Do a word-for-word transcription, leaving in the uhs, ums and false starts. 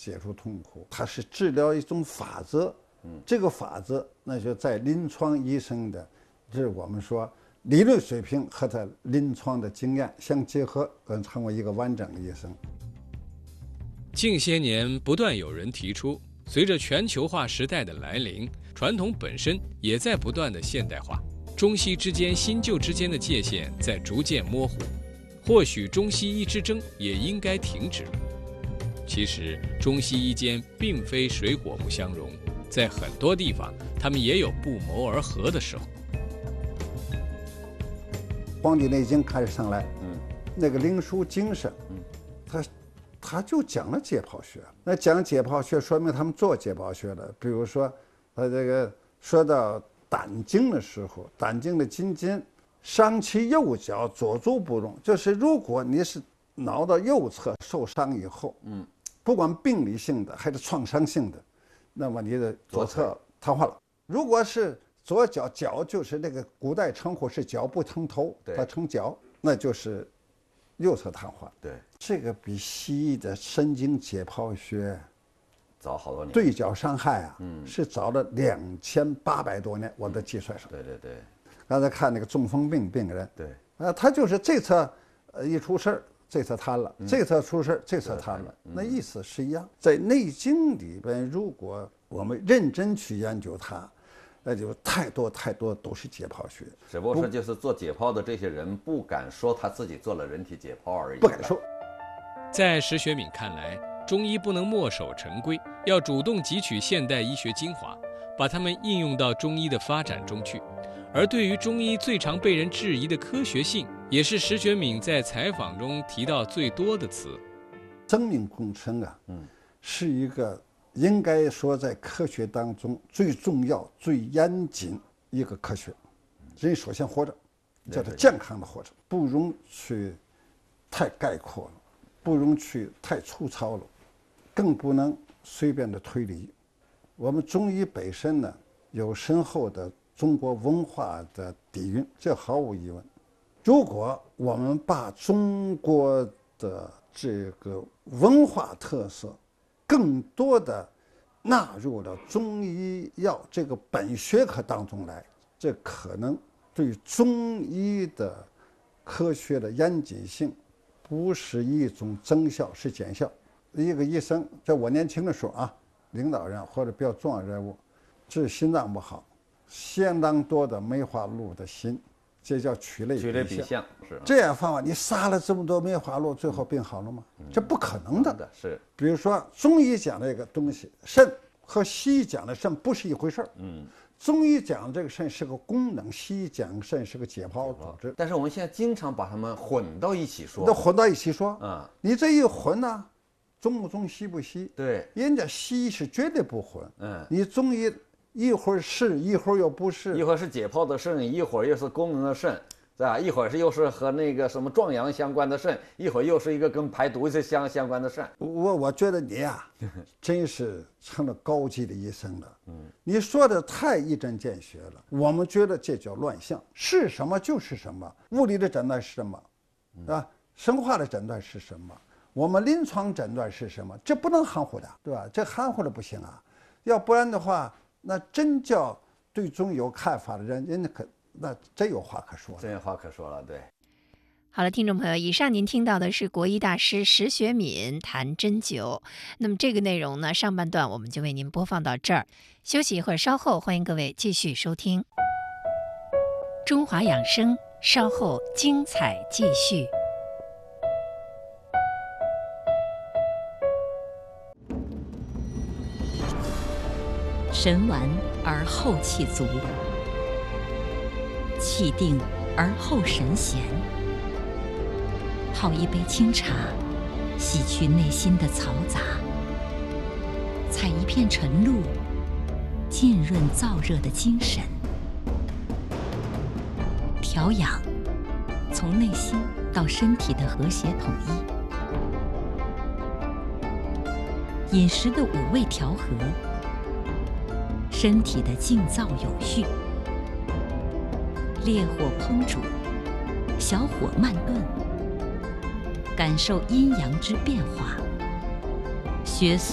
解除痛苦，它是治疗一种法则。嗯，这个法则那就在临床医生的，就是我们说理论水平和他临床的经验相结合，能成为一个完整的医生。 近些年不断有人提出，随着全球化时代的来临，传统本身也在不断的现代化，中西之间新旧之间的界限在逐渐模糊，或许中西医之争也应该停止了。其实中西医间并非水火不相容，在很多地方他们也有不谋而合的时候。 《黄帝内经》开始上来，嗯，那个灵枢经上，嗯，他他就讲了解剖学。那讲解剖学，说明他们做解剖学的。比如说，他这个说到胆经的时候，胆经的筋筋，伤其右脚，左足不容。就是如果你是脑的右侧受伤以后，嗯，不管病理性的还是创伤性的，那么你的左侧瘫痪了。如果是左脚，脚就是那个古代称呼是脚不成头，它成脚，那就是右侧瘫痪。 对， 这个比西医的神经解剖学早好多年。 对角伤害啊，嗯，是早了两千八百多年，我的计算上。 对对对。 刚才看那个中风病病人， 对， 啊，他就是这侧呃一出事儿，这侧瘫了，嗯、这侧出事儿，这侧瘫了，嗯、那意思是一样。在《内经》里边，如果我们认真去研究它，那就太多太多都是解剖学。 只不过说，就是做解剖的这些人不敢说他自己做了人体解剖而已， 不敢说。 在石学敏看来，中医不能墨守成规，要主动汲取现代医学精华，把它们应用到中医的发展中去。而对于中医最常被人质疑的科学性，也是石学敏在采访中提到最多的词。 生命工程啊，嗯，是一个应该说在科学当中最重要、最严谨一个科学。人首先活着，叫做健康的活着，不容去太概括了，不容去太粗糙了，更不能随便的推理。我们中医本身呢，有深厚的中国文化的底蕴，这毫无疑问。如果我们把中国的这个文化特色更多的纳入了中医药这个本学科当中来，这可能对中医的科学的严谨性不是一种增效，是减效。一个医生在我年轻的时候啊，领导人或者比较重要人物治心脏不好，相当多的梅花鹿的心，这叫取类取类比象。是这样方法，你杀了这么多梅花鹿，最后病好了吗？嗯、这不可能的。 的是， 比如说中医讲这个东西，肾和西医讲的肾不是一回事儿。嗯，中医讲这个肾是个功能，西医讲肾是个解剖组织。 但是我们现在经常把它们混到一起说， 都混到一起说。 啊、嗯， 你这一混呢、啊，中不中，西不西？ 对， 人家西医是绝对不混。嗯，你中医。一会儿是，一会儿又不是， 一会儿是解剖的肾，一会儿又是功能的肾，是吧？一会儿是又是和那个什么壮阳相关的肾，一会儿又是一个跟排毒是相相关的肾。 我我觉得你呀、啊，真是成了高级的医生了。嗯，你说的太一针见血了。我们觉得这叫乱象，是什么就是什么。物理的诊断是什么，啊？生化的诊断是什么？我们临床诊断是什么？这不能含糊的，对吧？这含糊的不行啊，要不然的话。那真叫对中有看法的人，人家可那真有话可说了， 真有话可说了。对， 好了，听众朋友，以上您听到的是国医大师石学敏谈针灸。那么这个内容呢，上半段我们就为您播放到这儿，休息一会儿，稍后欢迎各位继续收听中华养生，稍后精彩继续。 神完而后气足，气定而后神闲。泡一杯清茶，洗去内心的嘈杂；采一片晨露，浸润燥热的精神。调养，从内心到身体的和谐统一；饮食的五味调和。身体的静躁有序，烈火烹煮，小火慢炖，感受阴阳之变化，学